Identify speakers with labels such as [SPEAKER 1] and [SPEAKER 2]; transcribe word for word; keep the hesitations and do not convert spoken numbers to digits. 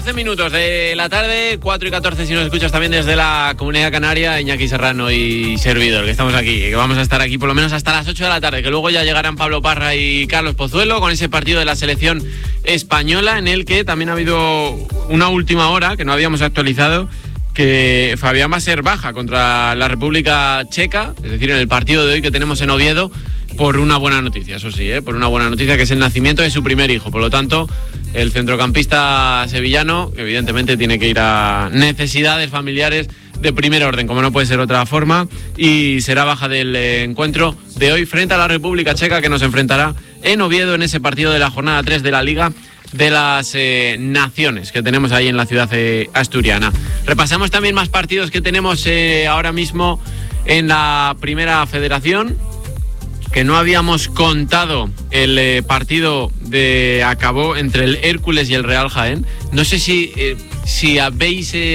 [SPEAKER 1] doce minutos de la tarde, cuatro y catorce si nos escuchas también desde la Comunidad Canaria, Iñaki Serrano y servidor, que estamos aquí, que vamos a estar aquí por lo menos hasta las ocho de la tarde, que luego ya llegarán Pablo Parra y Carlos Pozuelo con ese partido de la selección española, en el que también ha habido una última hora que no habíamos actualizado, que Fabián va a ser baja contra la República Checa, es decir, en el partido de hoy que tenemos en Oviedo, por una buena noticia, eso sí, ¿eh? por una buena noticia, que es el nacimiento de su primer hijo. Por lo tanto, el centrocampista sevillano, que evidentemente tiene que ir a necesidades familiares de primer orden, como no puede ser otra forma, y será baja del encuentro de hoy frente a la República Checa, que nos enfrentará en Oviedo en ese partido de la jornada tres de la Liga de las eh, Naciones que tenemos ahí en la ciudad eh, asturiana. Repasamos también más partidos que tenemos eh, ahora mismo en la Primera Federación, que no habíamos contado el eh, partido de acabó entre el Hércules y el Real Jaén. No sé si, eh, si habéis... Eh,